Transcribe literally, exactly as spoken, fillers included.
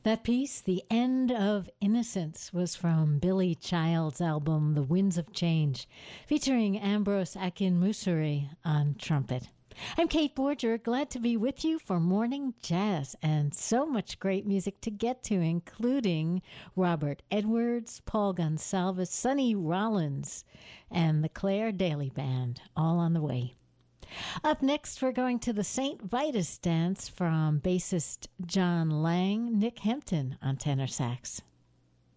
That piece, The End of Innocence, was from Billy Child's album The Winds of Change, featuring Ambrose Akin-Mussuri on trumpet. I'm Kate Borger, glad to be with you for Morning Jazz, and so much great music to get to, including Robert Edwards, Paul Gonsalves, Sonny Rollins, and the Claire Daly Band, all on the way. Up next, we're going to the Saint Vitus Dance from bassist John Lang, Nick Hempton on tenor sax.